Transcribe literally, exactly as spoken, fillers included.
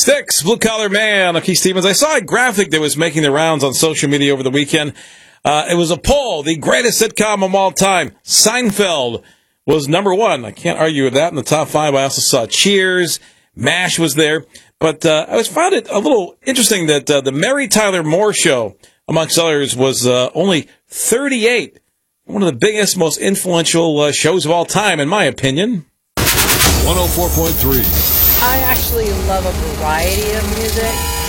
Sticks, Blue Collar Man, Keith Stevens. I saw a graphic that was making the rounds on social media over the weekend. Uh, it was a poll, the greatest sitcom of all time. Seinfeld was number one. I can't argue with that in the top five. I also saw Cheers, MASH was there. But uh, I was found it a little interesting that uh, the Mary Tyler Moore Show, amongst others, was uh, only thirty-eight. One of the biggest, most influential uh, shows of all time, in my opinion. one oh four point three. I actually love a variety of music.